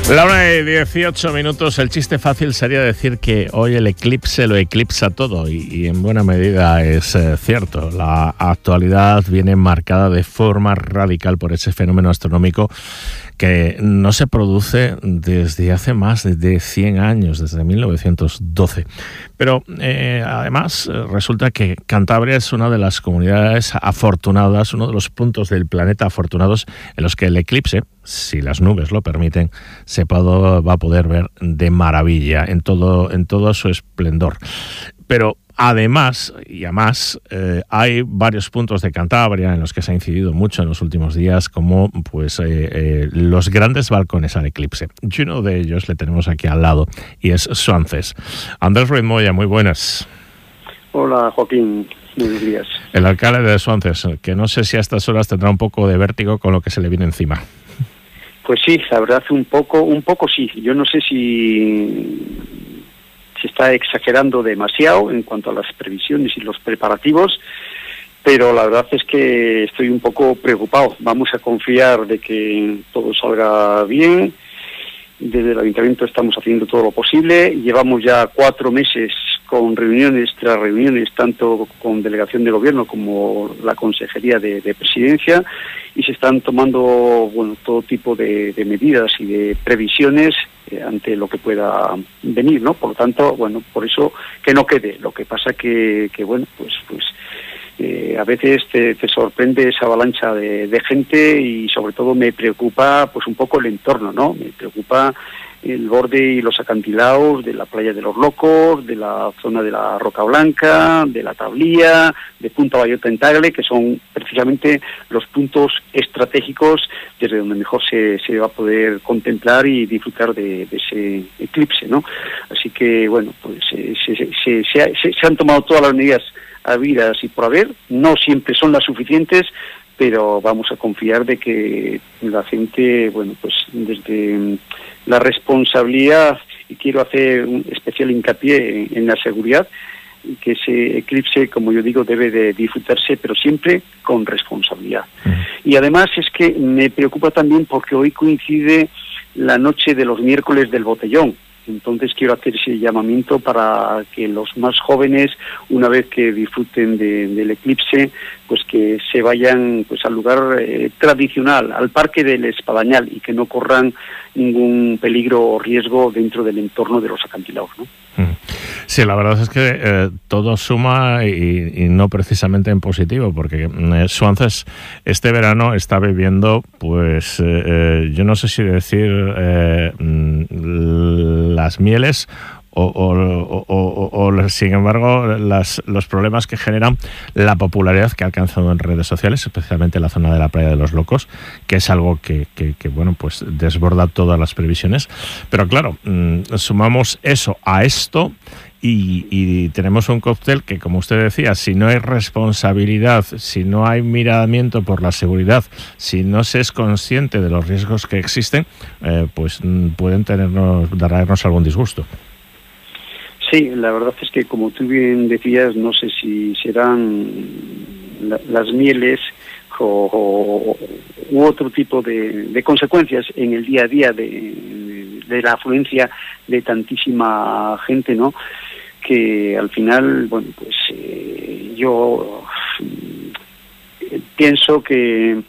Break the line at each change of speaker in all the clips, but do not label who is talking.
La 1:18. El chiste fácil sería decir que hoy el eclipse lo eclipsa todo y en buena medida es cierto. La actualidad viene marcada de forma radical por ese fenómeno astronómico que no se produce desde hace más de 100 años, desde 1912. Pero además resulta que Cantabria es una de las comunidades afortunadas, uno de los puntos del planeta afortunados en los que el eclipse, si las nubes lo permiten, va a poder ver de maravilla en todo su esplendor. Pero además, hay varios puntos de Cantabria en los que se ha incidido mucho en los últimos días, como los grandes balcones al eclipse. Y uno de ellos le tenemos aquí al lado, y es Suances. Andrés Ruiz Moya, muy buenas.
Hola, Joaquín. Buenos días.
El alcalde de Suances, que no sé si a estas horas tendrá un poco de vértigo con lo que se le viene encima.
Pues sí, la verdad un poco sí. Yo no sé si se está exagerando demasiado en cuanto a las previsiones y los preparativos, pero la verdad es que estoy un poco preocupado. Vamos a confiar de que todo salga bien. Desde el Ayuntamiento estamos haciendo todo lo posible. Llevamos ya 4 meses con reuniones tras reuniones, tanto con delegación de gobierno como la Consejería de Presidencia, y se están tomando todo tipo de medidas y de previsiones ante lo que pueda venir, ¿no? Por lo tanto, por eso que no quede. Lo que pasa que a veces te sorprende esa avalancha de gente, y sobre todo me preocupa un poco el entorno, ¿no? Me preocupa el borde y los acantilados de la playa de los Locos, de la zona de la Roca Blanca, de la Tablía, de Punta Bayota en Tagle, que son precisamente los puntos estratégicos desde donde mejor se va a poder contemplar y disfrutar de ese eclipse, ¿no? Así que, se han tomado todas las medidas habidas y por haber. No siempre son las suficientes, pero vamos a confiar de que la gente, desde la responsabilidad, y quiero hacer un especial hincapié en la seguridad, que ese eclipse, como yo digo, debe de disfrutarse, pero siempre con responsabilidad. Y además es que me preocupa también porque hoy coincide la noche de los miércoles del Botellón. Entonces quiero hacer ese llamamiento para que los más jóvenes, una vez que disfruten del eclipse, que se vayan al lugar tradicional, al Parque del Espadañal, y que no corran ningún peligro o riesgo dentro del entorno de los acantilados, ¿no?
Sí, la verdad es que todo suma y no precisamente en positivo, porque Suances este verano está viviendo, yo no sé si decir las mieles o sin embargo los problemas que generan la popularidad que ha alcanzado en redes sociales, especialmente en la zona de la playa de los Locos, que es algo que desborda todas las previsiones. Pero claro, sumamos eso a esto y tenemos un cóctel que, como usted decía, si no hay responsabilidad, si no hay miramiento por la seguridad, si no se es consciente de los riesgos que existen, pueden darnos algún disgusto.
Sí, la verdad es que, como tú bien decías, no sé si serán las mieles u otro tipo de consecuencias en el día a día de la afluencia de tantísima gente, ¿no? Que al final, yo pienso que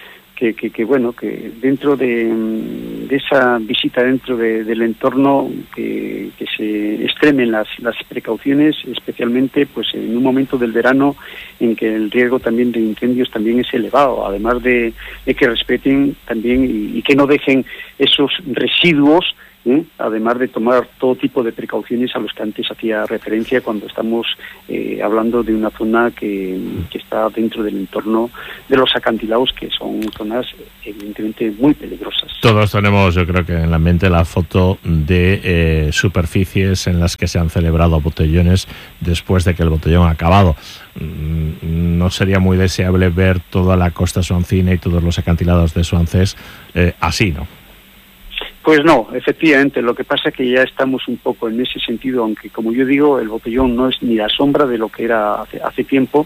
dentro de esa visita, dentro del entorno, que se extremen las precauciones, especialmente en un momento del verano en que el riesgo también de incendios también es elevado, además de que respeten también y que no dejen esos residuos, además de tomar todo tipo de precauciones a los que antes hacía referencia cuando estamos hablando de una zona que está dentro del entorno de los acantilados, que son zonas evidentemente muy peligrosas.
Todos tenemos, yo creo que en la mente, la foto de superficies en las que se han celebrado botellones después de que el botellón ha acabado. No sería muy deseable ver toda la costa suancina y todos los acantilados de Suances así, ¿no?
Pues no, efectivamente. Lo que pasa es que ya estamos un poco en ese sentido, aunque, como yo digo, el botellón no es ni la sombra de lo que era hace tiempo.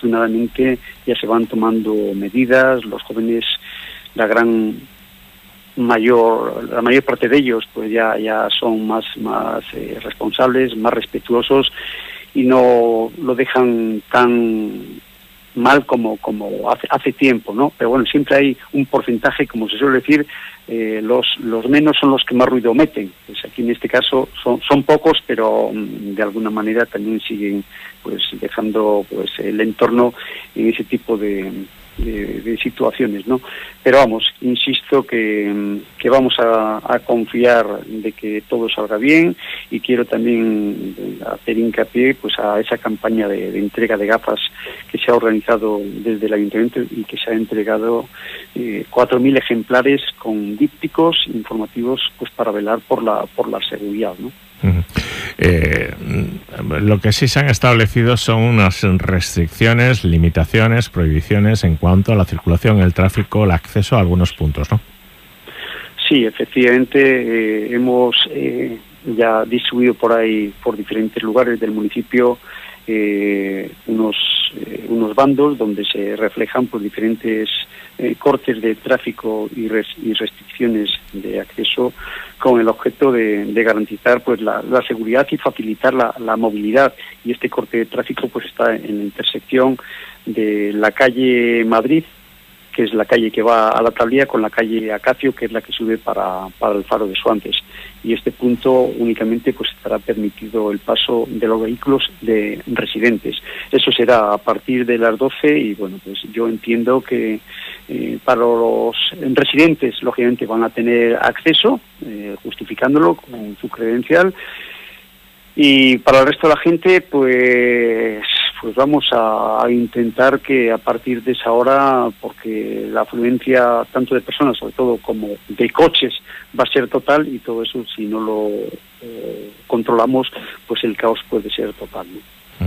Afortunadamente ya se van tomando medidas, los jóvenes, la gran la mayor parte de ellos pues ya son más responsables, más respetuosos y no lo dejan tan mal como hace tiempo, ¿no? Pero bueno, siempre hay un porcentaje, como se suele decir, los menos son los que más ruido meten. Pues aquí en este caso son pocos, pero de alguna manera también siguen pues dejando pues el entorno en ese tipo de situaciones, ¿no? Pero vamos, insisto que vamos a confiar de que todo salga bien, y quiero también hacer hincapié pues a esa campaña de entrega de gafas que se ha organizado desde el Ayuntamiento y que se ha entregado 4.000 ejemplares con dípticos informativos pues para velar por la seguridad, ¿no?
Lo que sí se han establecido son unas restricciones, limitaciones, prohibiciones en cuanto a la circulación, el tráfico, el acceso a algunos puntos, ¿no?
Sí, efectivamente, hemos ya distribuido por ahí, por diferentes lugares del municipio, unos bandos donde se reflejan por diferentes cortes de tráfico y restricciones de acceso, con el objeto de garantizar pues la seguridad y facilitar la movilidad. Y este corte de tráfico pues está en la intersección de la calle Madrid, que es la calle que va a la tablilla, con la calle Acacio, que es la que sube para el faro de Suantes. Y este punto únicamente pues estará permitido el paso de los vehículos de residentes. Eso será a partir de las 12 y bueno, pues yo entiendo que para los residentes lógicamente van a tener acceso, justificándolo con su credencial, y para el resto de la gente pues vamos a intentar que a partir de esa hora, porque la afluencia tanto de personas, sobre todo, como de coches va a ser total, y todo eso si no lo controlamos, pues el caos puede ser total, ¿no?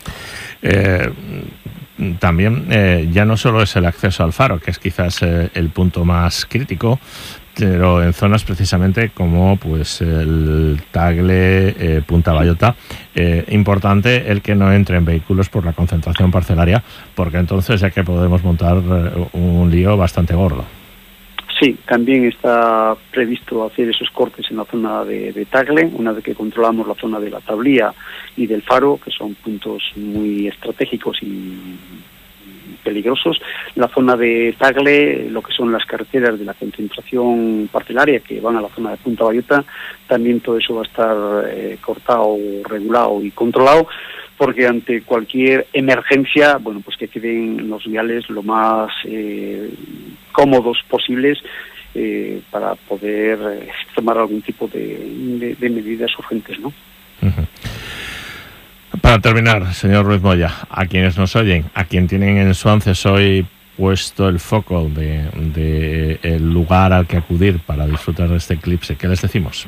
También ya no solo es el acceso al faro, que es quizás el punto más crítico, pero en zonas precisamente como pues el Tagle, Punta Bayota, importante el que no entren vehículos por la concentración parcelaria, porque entonces ya que podemos montar un lío bastante gordo.
Sí, también está previsto hacer esos cortes en la zona de Tagle, una vez que controlamos la zona de la tablilla y del faro, que son puntos muy estratégicos y peligrosos. La zona de Tagle, lo que son las carreteras de la concentración parcelaria que van a la zona de Punta Bayota, también todo eso va a estar cortado, regulado y controlado, porque ante cualquier emergencia, bueno, pues que queden los viales lo más cómodos posibles para poder tomar algún tipo de medidas urgentes, ¿no?
Uh-huh. Para terminar, señor Ruiz Moya, a quienes nos oyen, a quien tienen en Suances hoy puesto el foco de el lugar al que acudir para disfrutar de este eclipse, ¿qué les decimos?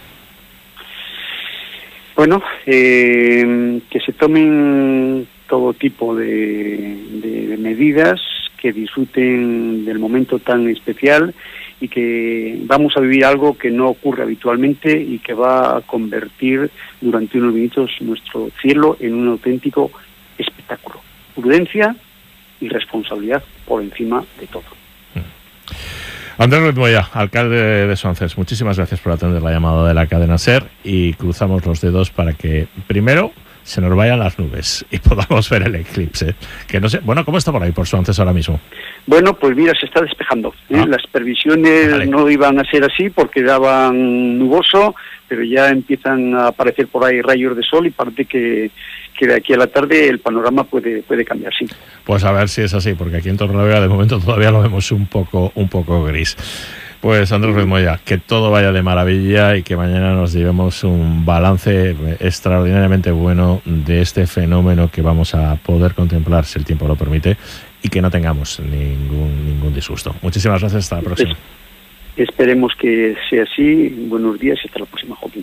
Bueno, que se tomen todo tipo de medidas, que disfruten del momento tan especial, y que vamos a vivir algo que no ocurre habitualmente y que va a convertir durante unos minutos nuestro cielo en un auténtico espectáculo. Prudencia y responsabilidad por encima de todo.
Andrés Ruiz Moya, alcalde de Suances, muchísimas gracias por atender la llamada de la cadena SER, y cruzamos los dedos para que primero se nos vayan las nubes y podamos ver el eclipse. Que no sé, bueno, ¿cómo está por ahí por Suances ahora mismo?
Bueno, pues mira, se está despejando. Las previsiones no iban a ser así porque daban nuboso, pero ya empiezan a aparecer por ahí rayos de sol, y parece que de aquí a la tarde el panorama puede cambiar, sí.
Pues a ver si es así, porque aquí en Torrelavega de momento todavía lo vemos un poco gris. Pues Andrés Ruiz Moya, que todo vaya de maravilla y que mañana nos llevemos un balance extraordinariamente bueno de este fenómeno que vamos a poder contemplar, si el tiempo lo permite, y que no tengamos ningún disgusto. Muchísimas gracias, hasta la próxima.
Esperemos que sea así. Buenos días y hasta la próxima, Joaquín.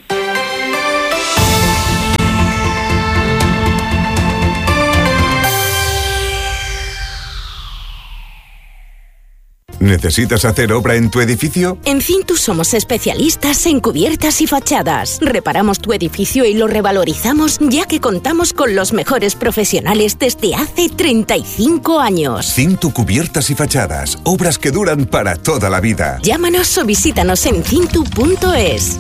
¿Necesitas hacer obra en tu edificio?
En Cintu somos especialistas en cubiertas y fachadas. Reparamos tu edificio y lo revalorizamos, ya que contamos con los mejores profesionales desde hace 35 años.
Cintu Cubiertas y Fachadas. Obras que duran para toda la vida.
Llámanos o visítanos en cintu.es.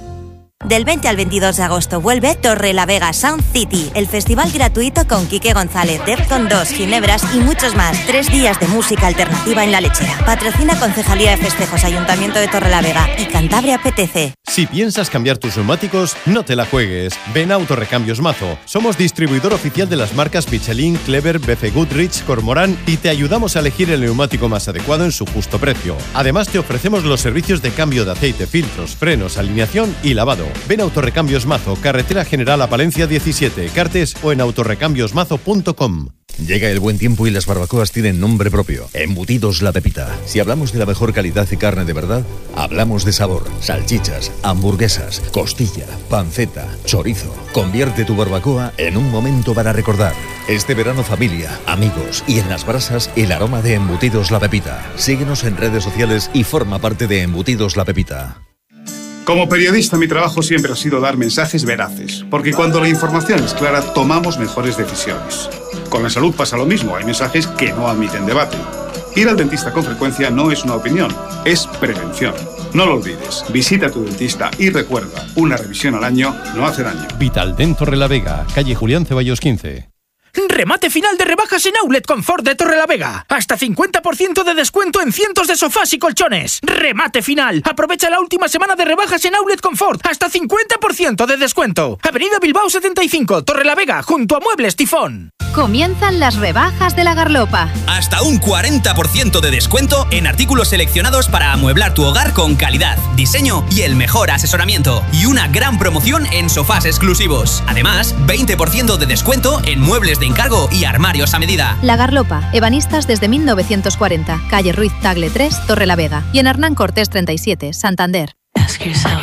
Del 20 al 22 de agosto vuelve Torrelavega Sound City, el festival gratuito con Quique González, Defcon 2, Ginebras y muchos más. 3 días de música alternativa en La Lechera. Patrocina Concejalía de Festejos, Ayuntamiento de Torrelavega y Cantabria PTC.
Si piensas cambiar tus neumáticos, no te la juegues. Ven a Autorrecambios Mazo. Somos distribuidor oficial de las marcas Michelin, Clever, BF Goodrich, Cormorán y te ayudamos a elegir el neumático más adecuado en su justo precio. Además, te ofrecemos los servicios de cambio de aceite, filtros, frenos, alineación y lavado. Ven a Autorrecambios Mazo, Carretera General a Palencia 17, Cartes o en autorrecambiosmazo.com.
Llega el buen tiempo y las barbacoas tienen nombre propio. Embutidos La Pepita. Si hablamos de la mejor calidad de carne de verdad, hablamos de sabor. Salchichas, hamburguesas, costilla, panceta, chorizo. Convierte tu barbacoa en un momento para recordar. Este verano, familia, amigos y en las brasas, el aroma de Embutidos La Pepita. Síguenos en redes sociales y forma parte de Embutidos La Pepita.
Como periodista, mi trabajo siempre ha sido dar mensajes veraces, porque cuando la información es clara, tomamos mejores decisiones. Con la salud pasa lo mismo, hay mensajes que no admiten debate. Ir al dentista con frecuencia no es una opinión, es prevención. No lo olvides, visita a tu dentista y recuerda, una revisión al año no hace daño.
Vitaldent Torrelavega, calle Julián Ceballos 15.
Remate final de rebajas en Outlet Confort de Torrelavega. Hasta 50% de descuento en cientos de sofás y colchones. Remate final. Aprovecha la última semana de rebajas en Outlet Confort. Hasta 50% de descuento. Avenida Bilbao 75, Torrelavega, junto a Muebles Tifón.
Comienzan las rebajas de La Garlopa.
Hasta un 40% de descuento en artículos seleccionados para amueblar tu hogar con calidad, diseño y el mejor asesoramiento. Y una gran promoción en sofás exclusivos. Además, 20% de descuento en muebles de encargo y armarios a medida.
La Garlopa, ebanistas desde 1940, calle Ruiz Tagle 3, Torrelavega, y en Hernán Cortés 37, Santander.